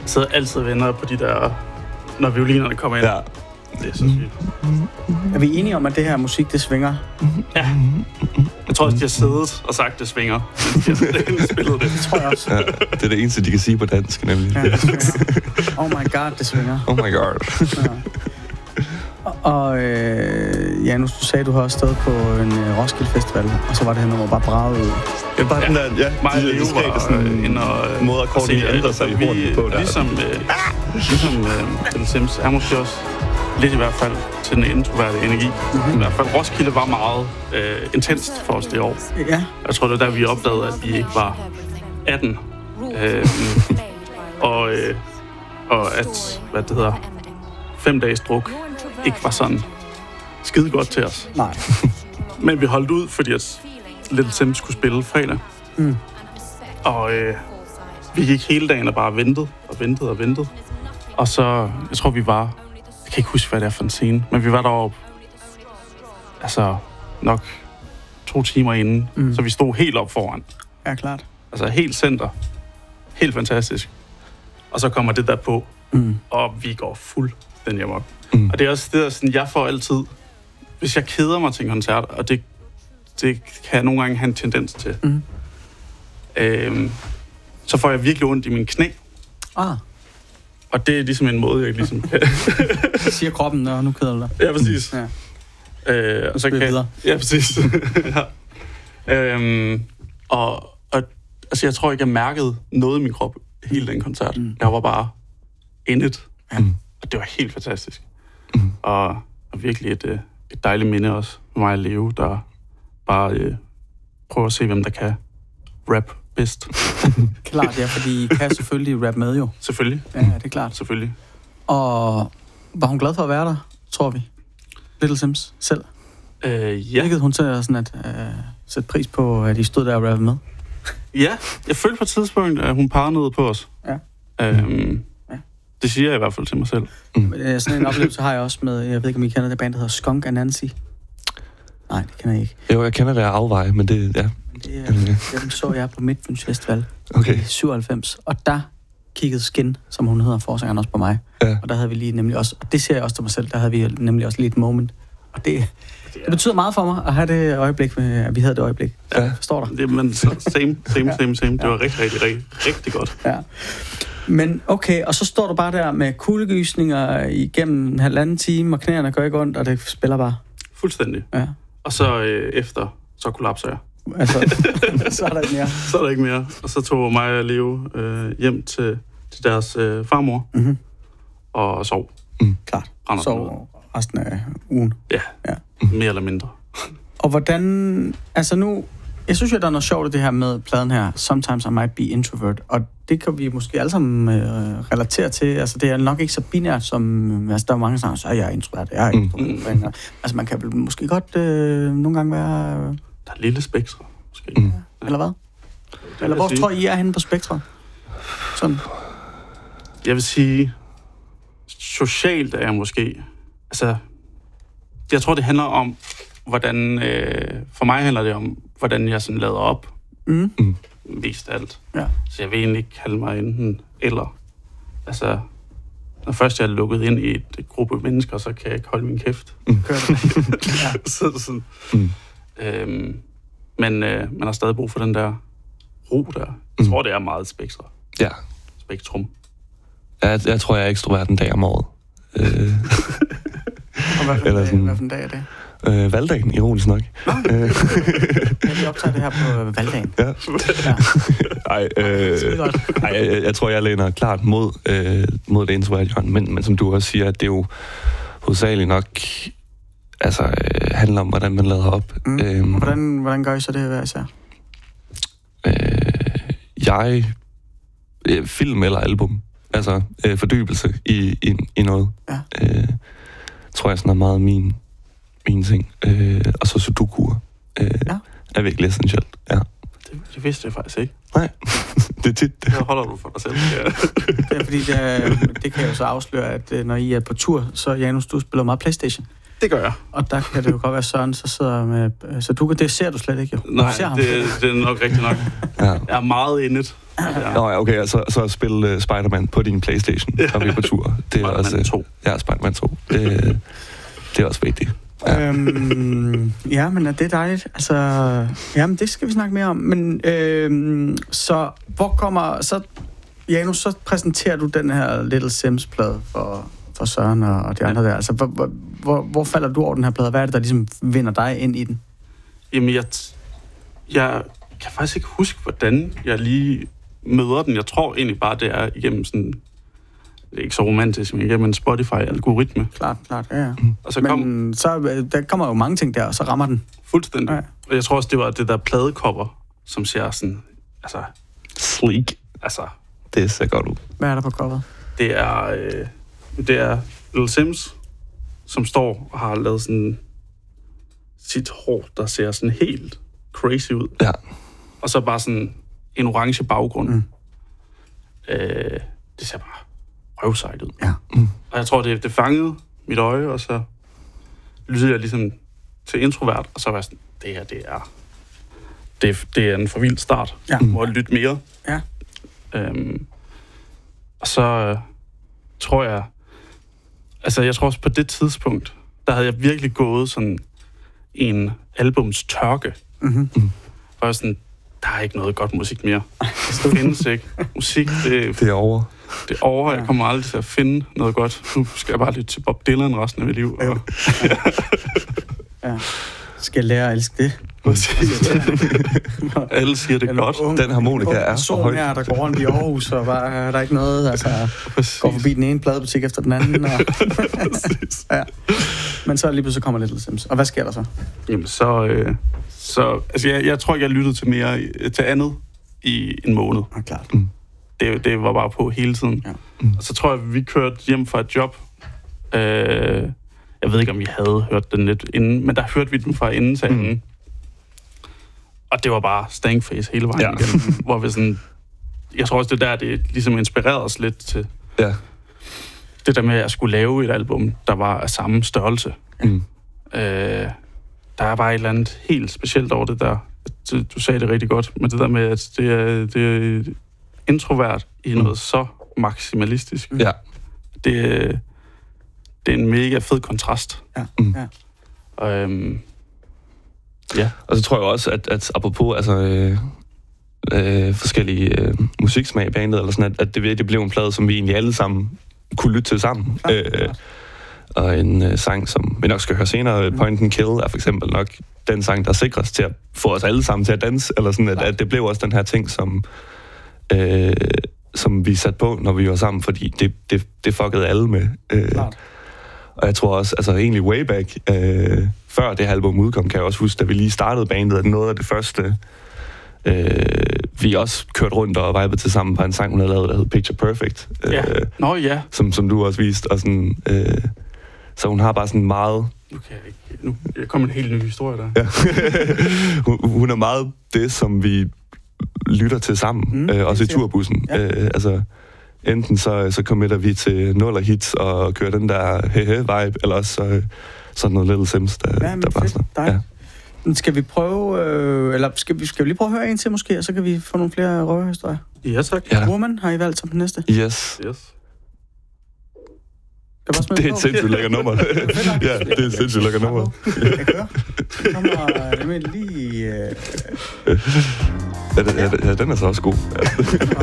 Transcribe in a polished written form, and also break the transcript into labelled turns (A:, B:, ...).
A: sidder altid og venter på de der, når violinerne kommer ind.
B: Ja.
A: Det er så sygt.
C: Er vi enige om, at det her musik, det svinger?
A: Ja. Jeg tror også, de har siddet og sagt, det svinger. Men de har spillet det.
C: Det tror jeg også.
B: Ja, det er det eneste, de kan sige på dansk, nemlig.
C: Ja, det svinger. Oh my god, det svinger.
B: Oh my god.
C: Ja. Og Janus, du sagde, at du har også stået på en Roskilde Festival, og så var det her nummer bare braget ud.
B: Ja, bare den der,
A: Mig og Leo var
B: sådan måde akkorden ændrer sig i hornet på.
A: Ligesom Little Sims er måske også lidt i hvert fald til den introverte energi. I hvert fald Roskilde var meget intenst for os det år.
C: Ja.
A: Jeg tror, det var der, vi opdagede, at vi ikke var 18. Og at, 5 dages druk ikke var sådan skide godt til os.
C: Nej.
A: Men vi holdt ud, fordi at Little Sims skulle spille fredag. Og vi gik hele dagen og bare ventede. Og så, jeg tror vi var, jeg kan ikke huske, hvad det er for en scene, men vi var deroppe, altså nok 2 timer inden, så vi stod helt op foran.
C: Ja, klart.
A: Altså helt center. Helt fantastisk. Og så kommer det der på, og vi går fuldstændig amok. Og det er også det, der sådan, jeg får altid, hvis jeg keder mig til en koncert, og det kan jeg nogle gange have en tendens til, så får jeg virkelig ondt i mine knæ. Og det er ligesom en måde, jeg ligesom kan...
C: Siger kroppen, når nu keder du dig.
A: Ja, præcis.
C: Ja.
A: Og så kan jeg... Ja, præcis. Ja. Og altså, jeg tror ikke, jeg mærkede noget i min krop hele den koncert. Jeg var bare indet. Og det var helt fantastisk. Og virkelig et dejligt minde også med mig og Leo, der bare prøver at se, hvem der kan rap bedst.
C: Klart, ja, fordi I kan selvfølgelig rap med jo.
A: Selvfølgelig.
C: Ja, det er klart.
A: Selvfølgelig.
C: Og var hun glad for at være der, tror vi? Little Sims selv?
A: Ja.
C: Virkede hun til sådan at sætte pris på, at I stod der og rappede med?
A: Ja, jeg følte på et tidspunkt, at hun parrede på os.
C: Ja.
A: Det siger jeg i hvert fald til mig selv.
C: Sådan en oplevelse har jeg også med, jeg ved ikke, om I kender det band, der hedder Skunk and Nancy. Nej, det kender jeg ikke.
B: Jo, jeg kender det af afveje, men det, ja.
C: Det så jeg på Midtfyns Festival
B: Okay.
C: i 97, og der kiggede Skin, som hun hedder, forsangeren også på mig.
B: Ja.
C: Og der havde vi lige nemlig også, og det ser jeg også til mig selv, der havde vi nemlig også lige et moment. Og det betyder meget for mig at have det øjeblik, at vi havde det øjeblik.
B: Ja.
C: Forstår du?
A: Det, men same. Det var rigtig godt.
C: Ja. Men okay, og så står du bare der med kuldegysninger igennem 1,5 time, og knæerne gør ikke ondt, og det spiller bare.
A: Fuldstændig.
C: Ja.
A: Og så efter, så kollapser jeg.
C: Altså, så er der ikke mere.
A: Så er der ikke mere. Og så tog mig og Leo hjem til deres farmor og sov.
C: Klart.
A: Anders
C: Sov resten af ugen.
A: Ja. Mere eller mindre.
C: Og hvordan, altså nu, jeg synes jo, der er noget sjovt i det her med pladen her, Sometimes I Might Be Introvert, og det kan vi måske alle sammen relatere til. Altså det er nok ikke så binært som, altså der er mange, der siger, så er jeg introvert, jeg er introvert. Altså man kan måske godt nogle gange være...
A: Der er et lille spektrum, måske.
C: Eller hvad? Eller hvor tror I er henne på spektret? Sådan.
A: Jeg vil sige, socialt er jeg måske... Altså, jeg tror, det handler om, hvordan... for mig handler det om, hvordan jeg sådan lader op. Vist alt.
C: Ja.
A: Så jeg vil egentlig ikke kalde mig enten eller. Altså, når først jeg er lukket ind i et gruppe mennesker, så kan jeg ikke holde min kæft.
C: Kører det. Ja.
A: sådan. Men man har stadig brug for den der ro der. Jeg tror, det er meget spektrum.
B: Jeg tror, jeg er ekstrovert en dag om året.
C: Og hvad for en dag er det?
B: Valgdagen, ironisk nok.
C: Vi optager det her på valgdagen.
B: Ja. Jeg tror, jeg læner klart mod det introvert hjørne, men som du også siger, at det er jo hovedsageligt nok handler om, hvordan man lader op.
C: Hvordan gør I så det hver især?
B: Film eller album. Altså fordybelse i noget.
C: Ja.
B: Tror jeg sådan er meget min ting. Og så sudokuer. Er virkelig essentielt. Ja.
A: Det vidste jeg faktisk ikke.
B: Nej, det er tit.
A: Det holder du for dig selv. Ja.
C: Det er fordi, det kan jo så afsløre, at når I er på tur, så Janus, du spiller meget PlayStation.
A: Det gør jeg.
C: Og der kan det jo godt være Søren, så sidder med... Så det ser du slet ikke, jo.
A: Nej, det er nok rigtigt nok.
B: Ja.
A: Jeg er meget indet.
B: Nå ja, okay, så at spille Spider-Man på din PlayStation, når vi er på tur. Det er også
A: 2.
B: Ja, Spider-Man 2. Det er også vigtigt. Ja.
C: Ja, men det er dejligt. Altså, jamen, det skal vi snakke mere om. Men så hvor kommer... Så, Janus, så præsenterer du den her Little Sims-plade for Søren og de andre der. Altså, hvor falder du over den her plade? Hvad er det, der ligesom vinder dig ind i den?
A: Jamen, jeg kan faktisk ikke huske, hvordan jeg lige møder den. Jeg tror egentlig bare, det er igennem sådan... Det er ikke så romantisk, men igennem en Spotify-algoritme.
C: Klart, ja.
A: Og så
C: der kommer jo mange ting der, og så rammer den.
A: Fuldstændig.
C: Ja.
A: Og jeg tror også, det var det der pladecover, som ser sådan... Altså...
B: Sleek.
A: Altså...
B: Det ser godt ud.
C: Hvad er der på coveret?
A: Det er Little Sims, som står og har lavet sådan sit hår, der ser sådan helt crazy ud.
B: Ja.
A: Og så bare sådan en orange baggrund.
C: Mm.
A: Det ser bare røvsejt ud.
C: Ja.
A: Og jeg tror, det fangede mit øje, og så lyttede jeg ligesom til introvert, og så var jeg sådan, det er en for vild start.
C: Ja.
A: Må jeg lytte mere.
C: Ja.
A: Og så tror jeg... Altså, jeg tror også på det tidspunkt, der havde jeg virkelig gået sådan en albums tørke.
C: Mm-hmm.
A: Og jeg sådan, der er ikke noget godt musik mere. Det findes ikke. Musik,
B: det er over.
A: Det er over. Jeg kommer aldrig til at finde noget godt. Nu skal jeg bare lytte til Bob Dylan resten af mit liv. Og...
C: Ja. Skal jeg lære at elske det?
A: Alle siger det godt.
B: Den harmonika er så høj.
C: Her, der går rundt i Aarhus, og bare, der er ikke noget, altså går forbi den ene pladebutik efter den anden. Og, ja. Men så lige pludselig kommer Little Sims. Og hvad sker der så?
A: Jamen så altså jeg tror ikke, jeg lyttede til mere til andet i en måned.
C: Ja, klart.
A: Det var bare på hele tiden.
C: Ja.
A: Og så tror jeg, vi kørte hjem fra et job. Jeg ved ikke, om vi havde hørt den lidt inden, men der hørte vi den fra inden til anden. Og det var bare Stankface hele vejen igennem. Hvor vi sådan... Jeg tror også, det ligesom inspirerede os lidt til...
B: Ja.
A: Det der med, at jeg skulle lave et album, der var af samme størrelse. Der er bare et eller andet helt specielt over det der. Du sagde det rigtig godt, men det der med, at det er introvert i noget så maksimalistisk.
B: Ja.
A: Det er en mega fed kontrast.
C: Ja.
A: Og, ja.
B: Og så tror jeg også, at apropos forskellige musiksmag i bandet, eller sådan, at det blev en plade, som vi egentlig alle sammen kunne lytte til sammen. Og en sang, som vi nok skal høre senere, Point and Kill, er for eksempel nok den sang, der sikres til at få os alle sammen til at danse, eller sådan, at det blev også den her ting, som vi satte på, når vi var sammen, fordi det fuckede alle med. Og jeg tror også, altså egentlig way back, før det her album udkom, kan jeg også huske, da vi lige startede bandet, at noget af det første, vi også kørte rundt og vibede til sammen på en sang, hun havde lavet, der hed Picture Perfect. Som du også viste, og sådan... så hun har bare sådan meget...
A: Nu kommer en helt ny historie der.
B: Ja. hun er meget det, som vi lytter til sammen, også i turbussen. Ja. Enten så committer vi til nuller hits og kører den der vibe, eller også sådan noget Little Sims, der bare sådan. Ja.
C: Skal vi prøve, eller skal vi lige prøve at høre en til måske, og så kan vi få nogle flere røverhistorier?
A: Ja, tak.
B: Ja.
C: Woman har I valgt som den næste?
B: Yes. Det er et sindssygt lækker nummer. Ja, det er et sindssygt lækker nummer.
C: Jeg kører. Det kommer lige...
B: Ja, den er så også god.